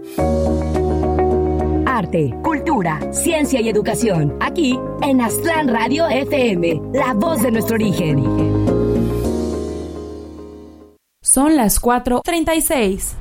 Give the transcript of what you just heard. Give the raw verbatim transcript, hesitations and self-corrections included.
Arte, cultura, ciencia y educación. Aquí en Aztlán Radio F M, la voz de nuestro origen. Son las cuatro treinta y seis.